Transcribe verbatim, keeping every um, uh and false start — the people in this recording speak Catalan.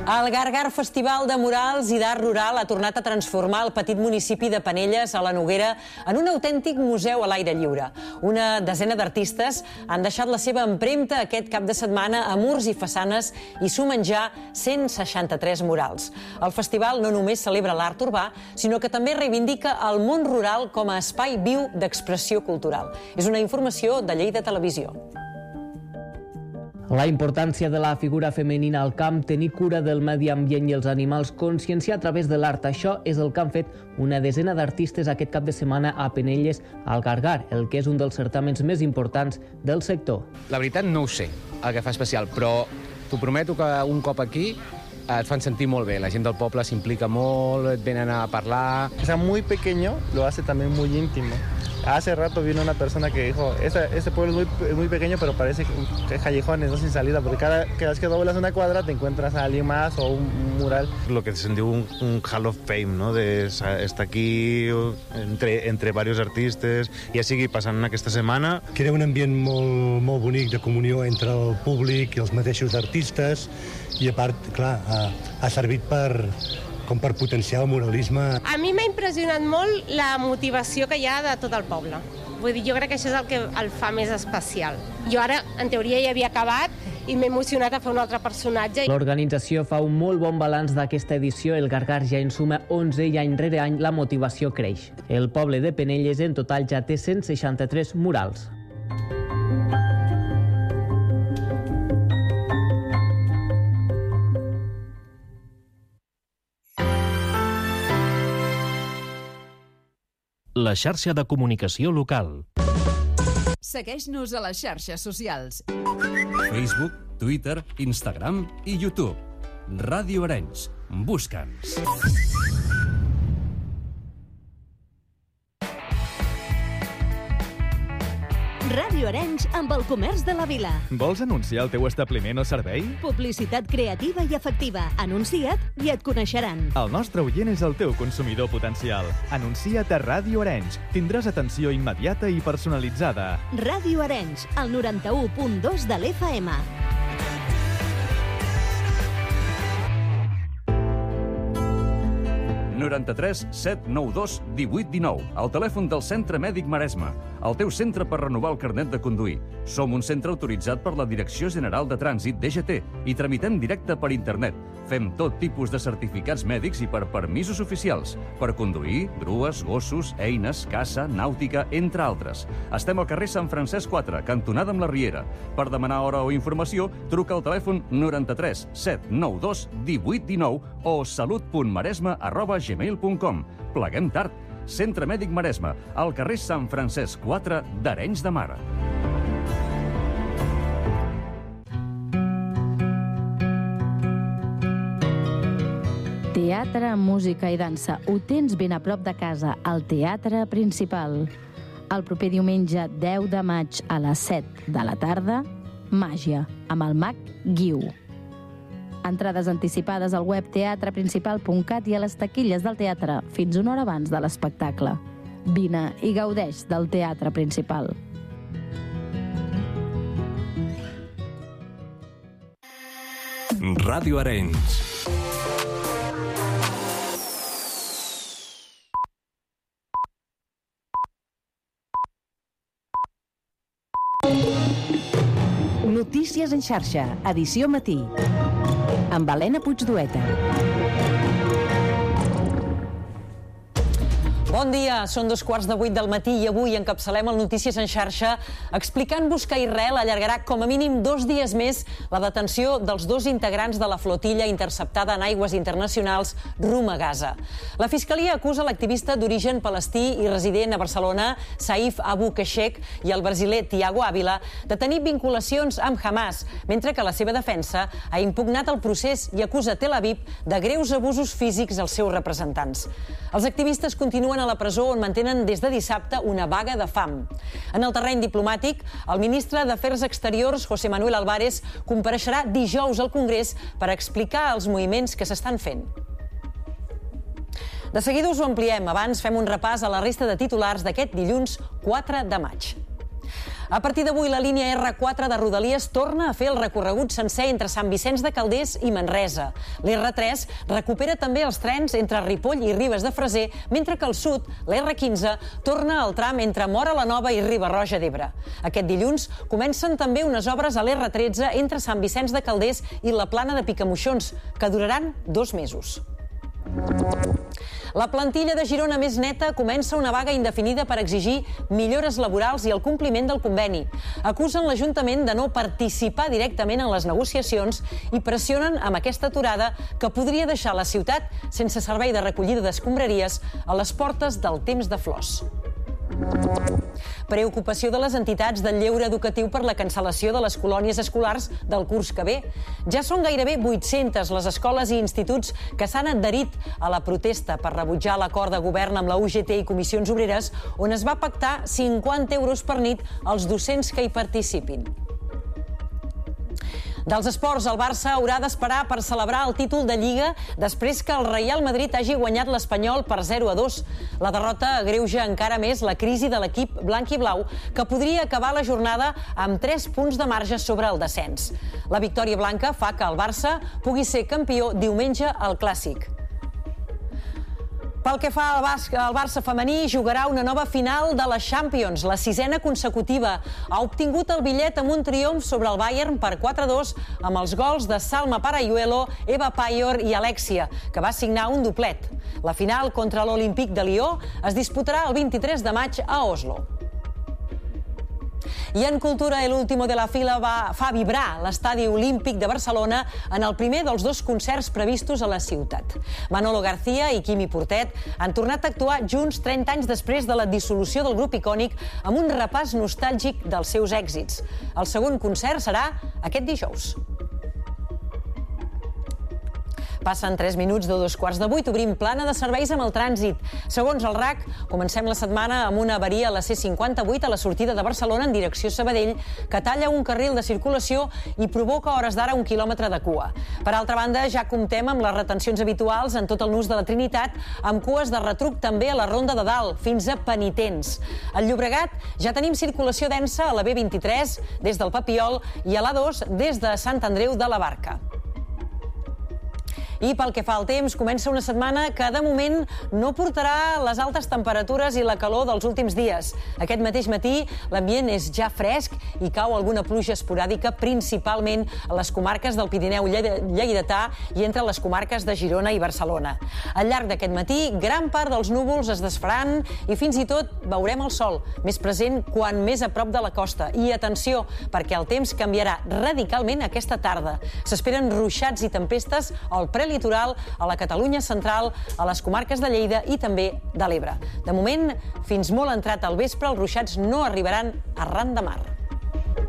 El Gargar Festival de Murals i d'Art Rural ha tornat a transformar el petit municipi de Penelles a la Noguera en un autèntic museu a l'aire lliure. Una desena d'artistes han deixat la seva empremta aquest cap de setmana a murs i façanes i sumen ja cent seixanta-tres murals. El festival no només celebra l'art urbà, sinó que també reivindica el món rural com a espai viu d'expressió cultural. És una informació de Lleida Televisió. La importància de la figura femenina al camp, tenir cura del medi ambient i els animals, conscienciar a través de l'art. Això és el que han fet una desena d'artistes aquest cap de setmana a Penelles, al Gargar, el que és un dels certàmens més importants del sector. La veritat no ho sé, el que fa especial, però t'ho prometo que un cop aquí et fan sentir molt bé. La gent del poble s'implica molt, et venen a parlar. O sea, muy pequeño lo hace también muy íntimo. Hace rato vino una persona que dijo, este, este pueblo es muy, muy pequeño, pero parece que es callejones, no sin salida, porque cada, cada vez que doblas una cuadra te encuentras a alguien más o un, un mural. Lo que se diu un, un Hall of Fame, no? De estar aquí entre, entre diversos artistes, ja sigui passant aquesta setmana. Crea un ambient molt, molt bonic de comunió entre el públic i els mateixos artistes, i a part, clar, ha, ha servit per... com per potenciar el muralisme. A mi m'ha impressionat molt la motivació que hi ha de tot el poble. Vull dir, jo crec que això és el que el fa més especial. Jo ara, en teoria, ja havia acabat i m'he emocionat a fer un altre personatge. L'organització fa un molt bon balanç d'aquesta edició. El Gargar ja en suma onze i any rere any la motivació creix. El poble de Penelles en total ja té cent seixanta-tres murals. La xarxa de comunicació local. Segueix-nos a les xarxes socials. Facebook, Twitter, Instagram i YouTube. Ràdio Arenys. Busca'ns. Ràdio Arenys amb el comerç de la vila. Vols anunciar el teu establiment o servei? Publicitat creativa i efectiva. Anuncia't i et coneixeran. El nostre oient és el teu consumidor potencial. Anuncia't a Ràdio Arenys. Tindràs atenció immediata i personalitzada. Ràdio Arenys, el noranta-u punt dos de l'F M. noranta-tres set nou dos divuit dinou, el telèfon del Centre Mèdic Maresme, el teu centre per renovar el carnet de conduir. Som un centre autoritzat per la Direcció General de Trànsit, D G T, i tramitem directe per internet. Fem tot tipus de certificats mèdics i per permisos oficials, per conduir, grues, gossos, eines, caça, nàutica, entre altres. Estem al carrer Sant Francesc quatre, cantonada amb la Riera. Per demanar hora o informació, truca al telèfon noranta-tres set nou dos divuit dinou o salut punt maresme arroba gmail punt com. Pleguem tard. Centre Mèdic Maresme, al carrer Sant Francesc quatre d'Arenys de Mar. Teatre, música i dansa. Ho tens ben a prop de casa, al Teatre Principal. El proper diumenge deu de maig a les set de la tarda, Màgia, amb el mag Guiu. Entrades anticipades al web teatre principal punt cat i a les taquilles del teatre fins una hora abans de l'espectacle. Vine i gaudeix del Teatre Principal. Ràdio Arenys. Notícies en xarxa, edició matí, amb Helena Puigdueta. Bon dia, són dos quarts de vuit del matí i avui encapçalem el Notícies en xarxa explicant-vos que Israel allargarà com a mínim dos dies més la detenció dels dos integrants de la flotilla interceptada en aigües internacionals rumb a Gaza. La Fiscalia acusa l'activista d'origen palestí i resident a Barcelona, Saif Abu Keshek, i el brasiler Tiago Ávila de tenir vinculacions amb Hamas, mentre que la seva defensa ha impugnat el procés i acusa Tel Aviv de greus abusos físics als seus representants. Els activistes continuen a la presó on mantenen des de dissabte una vaga de fam. En el terreny diplomàtic, el ministre d'Afers Exteriors, José Manuel Álvarez, compareixerà dijous al Congrés per explicar els moviments que s'estan fent. De seguida us ho ampliem. Abans fem un repàs a la resta de titulars d'aquest dilluns quatre de maig. A partir d'avui, la línia erre quatre de Rodalies torna a fer el recorregut sencer entre Sant Vicenç de Calders i Manresa. L'erre tres recupera també els trens entre Ripoll i Ribes de Freser, mentre que al sud, l'erre quinze torna al tram entre Móra la Nova i Riba-roja d'Ebre. Aquest dilluns comencen també unes obres a l'erre tretze entre Sant Vicenç de Calders i la Plana de Picamoixons, que duraran dos mesos. La plantilla de Girona Més Neta comença una vaga indefinida per exigir millores laborals i el compliment del conveni. Acusen l'Ajuntament de no participar directament en les negociacions i pressionen amb aquesta aturada que podria deixar la ciutat sense servei de recollida d'escombraries a les portes del temps de flors. Preocupació de les entitats del lleure educatiu per la cancel·lació de les colònies escolars del curs que ve. Ja són gairebé vuit-centes les escoles i instituts que s'han adherit a la protesta per rebutjar l'acord de govern amb la U G T i Comissions Obreres, on es va pactar cinquanta euros per nit als docents que hi participin. Dels esports, el Barça haurà d'esperar per celebrar el títol de Lliga després que el Real Madrid hagi guanyat l'Espanyol per zero a dos. La derrota agreuja encara més la crisi de l'equip blanc i blau, que podria acabar la jornada amb tres punts de marge sobre el descens. La victòria blanca fa que el Barça pugui ser campió diumenge al Clàssic. Pel que fa al Barça femení, jugarà una nova final de la Champions, la sisena consecutiva. Ha obtingut el bitllet amb un triomf sobre el Bayern per quatre a dos amb els gols de Salma Parayuelo, Eva Paior i Alexia, que va signar un doblet. La final contra l'Olímpic de Lió es disputarà el vint-i-tres de maig a Oslo. I en cultura, el último de la fila va, fa vibrar l'Estadi Olímpic de Barcelona en el primer dels dos concerts previstos a la ciutat. Manolo García i Quimi Portet han tornat a actuar junts trenta anys després de la dissolució del grup icònic amb un repàs nostàlgic dels seus èxits. El segon concert serà aquest dijous. Passen tres minuts de dos quarts de vuit, obrim plana de serveis amb el trànsit. Segons el R A C, comencem la setmana amb una avaria a la C cinquanta-vuit a la sortida de Barcelona en direcció Sabadell, que talla un carril de circulació i provoca a hores d'ara un quilòmetre de cua. Per altra banda, ja comptem amb les retencions habituals en tot el nus de la Trinitat, amb cues de retruc també a la Ronda de Dalt, fins a Penitents. Al Llobregat ja tenim circulació densa a la B vint-i-tres des del Papiol i a l'A dos des de Sant Andreu de la Barca. I pel que fa al temps, comença una setmana que de moment no portarà les altes temperatures i la calor dels últims dies. Aquest mateix matí l'ambient és ja fresc i cau alguna pluja esporàdica, principalment a les comarques del Pirineu lleidatà i entre les comarques de Girona i Barcelona. Al llarg d'aquest matí, gran part dels núvols es desfaran i fins i tot veurem el sol, més present quan més a prop de la costa. I atenció, perquè el temps canviarà radicalment aquesta tarda. S'esperen ruixats i tempestes al prelitoral, a la Catalunya central, a les comarques de Lleida i també de l'Ebre. De moment, fins molt entrat al vespre, els ruixats no arribaran arran de mar.